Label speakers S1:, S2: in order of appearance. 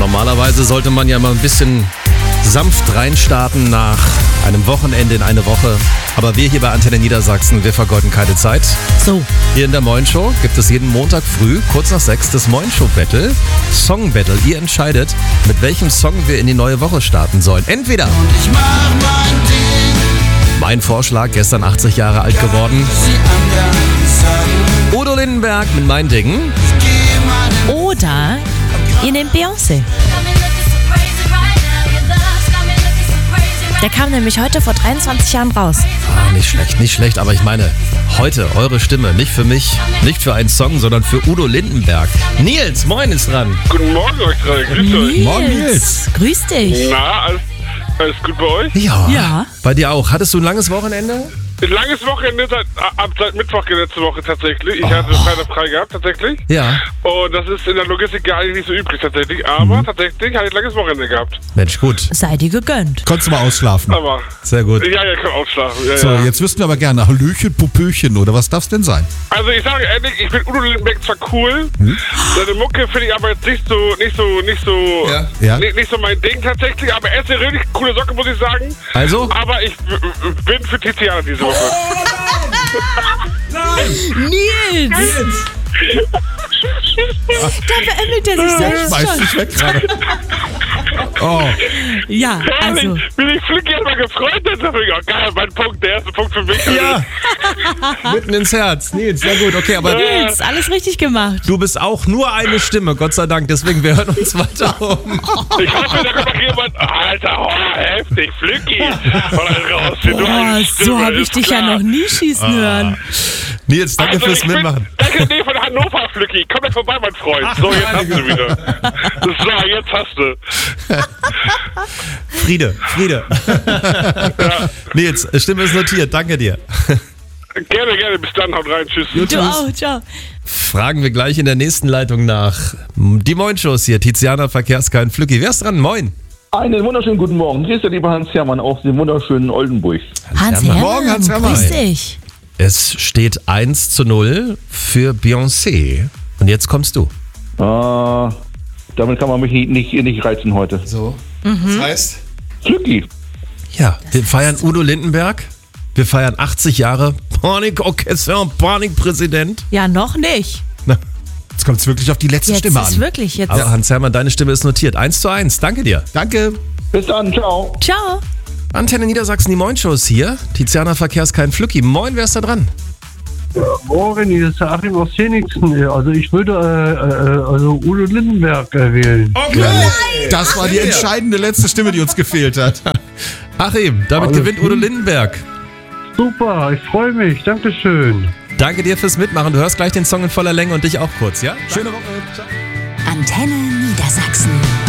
S1: Normalerweise sollte man ja mal ein bisschen sanft reinstarten nach einem Wochenende in eine Woche. Aber wir hier bei Antenne Niedersachsen, wir vergeuden keine Zeit.
S2: So.
S1: Hier in der Moin Show gibt es jeden Montag früh, kurz nach 6, das Moin Show Battle. Song Battle. Ihr entscheidet, mit welchem Song wir in die neue Woche starten sollen. Entweder
S3: Ich mach mein Ding.
S1: mein Vorschlag, gestern 80 Jahre alt geworden.
S3: Sie anders sagen.
S1: Udo Lindenberg mit Mein Ding.
S3: Geh mal
S2: Oder ihr nehmt Beyoncé. Der kam nämlich heute vor 23 Jahren raus.
S1: Ah, nicht schlecht, aber ich meine, heute eure Stimme, nicht für mich, nicht für einen Song, sondern für Udo Lindenberg. Nils, moin ist dran.
S4: Guten Morgen euch drei, grüßt euch.
S1: Morgen, Nils.
S2: Grüß dich.
S4: Na, alles gut bei euch?
S2: Ja.
S1: Bei dir auch. Hattest du ein langes Wochenende?
S4: Ein langes Wochenende seit Mittwoch letzte Woche tatsächlich. Ich hatte Freitag frei gehabt tatsächlich.
S1: Ja.
S4: Und das ist in der Logistik gar nicht so üblich tatsächlich. Aber tatsächlich hatte ich ein langes Wochenende gehabt.
S1: Mensch, gut.
S2: Sei dir gegönnt.
S5: Konntest du mal ausschlafen.
S4: Aber
S1: Sehr gut.
S4: ja, ich kann ausschlafen. Ja,
S5: So,
S4: ja.
S5: jetzt wüssten wir aber gerne, Hallöchen, Popöchen oder was darf's denn sein?
S4: Also ich sage ehrlich, ich finde Udo Lindenberg zwar cool, seine Mucke finde ich aber jetzt nicht so
S5: Ja.
S4: nicht so mein Ding tatsächlich, aber er ist eine richtig coole Socke, muss ich sagen.
S1: Also?
S4: Aber ich bin für Tiziana diese Woche.
S2: Nils! Da beömmelt er sich selbst
S5: Schmeiß
S2: schon.
S5: dich weg gerade. Oh,
S2: Ja, also.
S4: Herrlich, bin ich Flücki erstmal gefreut, dann sag ich, oh geil, mein Punkt, der erste Punkt für mich.
S1: Ja. Mitten ins Herz. Nils, sehr gut. Okay, aber
S2: Nils, alles richtig gemacht.
S1: du bist auch nur eine Stimme, Gott sei Dank. Deswegen, wir hören uns weiter um.
S4: Ich hoffe, da kommt noch jemand, Alter, oh, heftig, Flücki. Raus,
S2: Oh, so habe ich dich ja noch nie schießen hören.
S1: Nils, danke fürs Mitmachen.
S4: Danke, nee, von Hannover, Flücki. Komm da vorbei, mein Freund. So, jetzt hast du wieder. So, jetzt hast du.
S1: Friede. Nils, Stimme ist notiert. Danke dir.
S4: Gerne, bis dann, haut rein, tschüss.
S2: Du auch, ciao.
S1: Fragen wir gleich in der nächsten Leitung nach. Die Moin-Shows hier. Tiziana, Verkehrskein, Flücki. Wer ist dran? Moin.
S6: Einen wunderschönen guten Morgen. Hier ist der liebe Hans Hermann aus dem wunderschönen Oldenburg.
S2: Hans
S1: Hermann.
S2: Hermann,
S5: Morgen, Hans Hermann.
S2: grüß dich.
S1: Es steht 1:0 für Beyoncé. Und jetzt kommst du.
S6: Damit kann man mich nicht reizen heute.
S1: So. Das heißt?
S6: Flücki.
S1: Ja, wir feiern Udo Lindenberg. Wir feiern 80 Jahre Panik-Orchester und Panik-Präsident.
S2: Ja, noch nicht.
S5: jetzt kommt's wirklich auf die letzte
S2: Jetzt
S5: Stimme
S2: ist
S5: an.
S2: wirklich jetzt.
S1: Aber Hans Hermann, deine Stimme ist notiert. 1:1. Danke dir.
S5: Danke.
S6: Bis dann, ciao.
S2: Ciao.
S1: Antenne Niedersachsen, die Moin-Shows hier. Tiziana, Verkehrskein, Flücki. Moin, wer ist da dran?
S7: Morgen, hier ist der Achim aus Phoenixen. Also ich würde also Udo Lindenberg wählen.
S5: Das war die entscheidende letzte Stimme, die uns gefehlt hat.
S1: Achim, damit
S7: Alles
S1: gewinnt Udo Lindenberg.
S7: Super, ich freue mich. Dankeschön.
S1: Danke dir fürs Mitmachen. Du hörst gleich den Song in voller Länge und dich auch kurz, ja? Schöne Woche. Ciao.
S8: Antenne Niedersachsen.